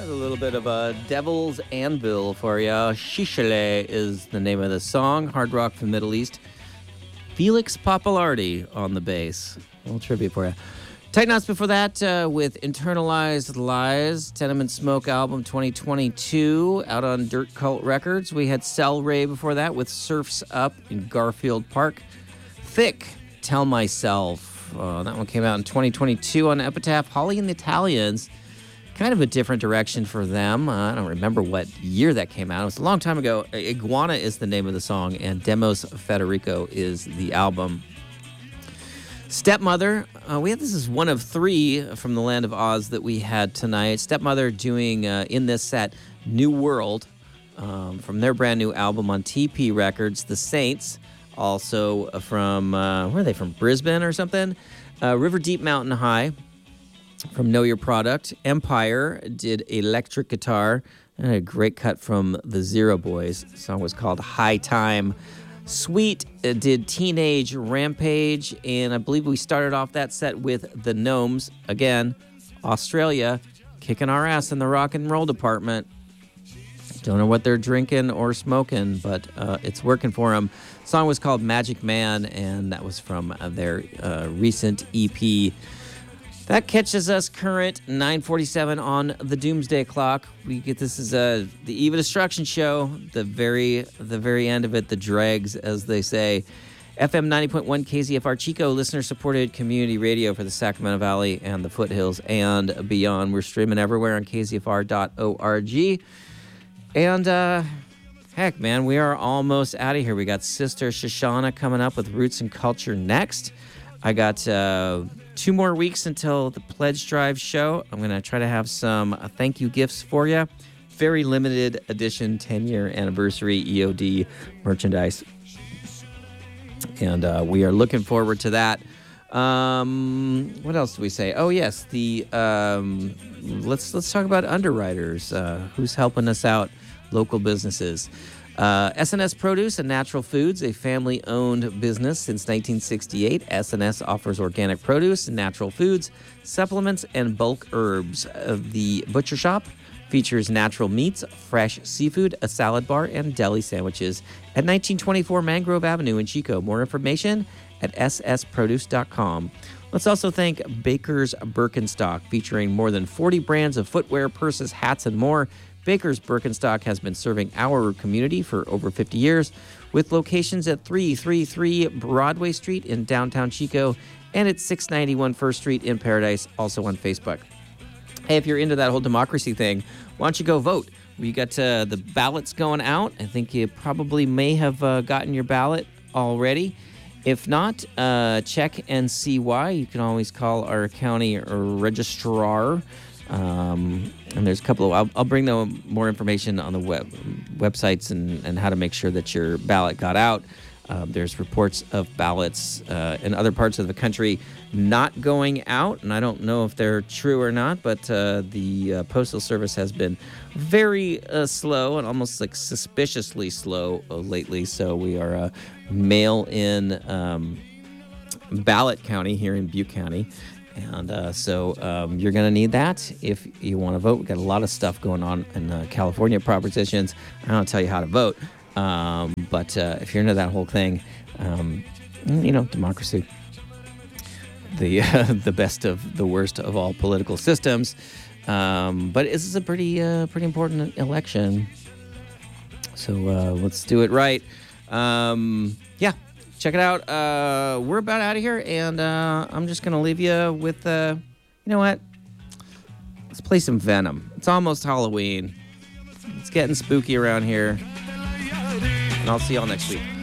A little bit of a Devil's Anvil for you. Shishale is the name of the song. Hard rock from the Middle East. Felix Popularity on the bass. A little tribute for you. Tight Knots before that with Internalized Lies, Tenement Smoke album 2022, out on Dirt Cult Records. We had Cell Ray before that with Surfs Up in Garfield Park. Thick, Tell Myself. That one came out in 2022 on Epitaph. Holly and the Italians, kind of a different direction for them. I don't remember what year that came out. It was a long time ago. Iguana is the name of the song, and Demos Federico is the album. Stepmother, this is one of three from the Land of Oz that we had tonight. Stepmother doing in this set New World from their brand new album on TP Records. The Saints, also from where are they from? Brisbane or something. River Deep Mountain High from Know Your Product. Empire did electric guitar and a great cut from the Zero Boys. The song was called High Time. Sweet did Teenage Rampage, and I believe we started off that set with the Gnomes. Again, Australia, kicking our ass in the rock and roll department. Don't know what they're drinking or smoking, but it's working for them. The song was called Magic Man, and that was from their recent EP. That catches us current 9:47 on the Doomsday Clock. This is the Eve of Destruction show. The very end of it, the dregs, as they say. FM 90.1 KZFR Chico, listener-supported community radio for the Sacramento Valley and the foothills and beyond. We're streaming everywhere on KZFR.org. And heck, man, we are almost out of here. We got Sister Shoshana coming up with Roots and Culture next. I got 2 more weeks until the Pledge Drive show. I'm going to try to have some thank you gifts for you. Very limited edition 10-year anniversary EOD merchandise. And we are looking forward to that. What else do we say? Oh, yes. Let's talk about underwriters. Who's helping us out? Local businesses. SNS Produce and Natural Foods, a family-owned business since 1968. SNS offers organic produce and natural foods, supplements, and bulk herbs. The Butcher Shop features natural meats, fresh seafood, a salad bar, and deli sandwiches at 1924 Mangrove Avenue in Chico. More information at ssproduce.com. Let's also thank Baker's Birkenstock, featuring more than 40 brands of footwear, purses, hats, and more. Baker's Birkenstock has been serving our community for over 50 years, with locations at 333 Broadway Street in downtown Chico and at 691 First Street in Paradise, also on Facebook. Hey, if you're into that whole democracy thing, why don't you go vote? We got the ballots going out. I think you probably may have gotten your ballot already. If not, check and see why. You can always call our county registrar. And there's a couple of, I'll bring more information on the websites and how to make sure that your ballot got out. There's reports of ballots in other parts of the country not going out, and I don't know if they're true or not, but the Postal Service has been very slow and almost like suspiciously slow lately. So we are a mail-in ballot county here in Butte County. And so you're going to need that if you want to vote. We've got a lot of stuff going on in California propositions. I don't tell you how to vote, but if you're into that whole thing, democracy, the best of the worst of all political systems. But this is a pretty important election. So let's do it right. Yeah. Check it out. We're about out of here, and I'm just going to leave you with, you know what? Let's play some Venom. It's almost Halloween. It's getting spooky around here, and I'll see y'all next week.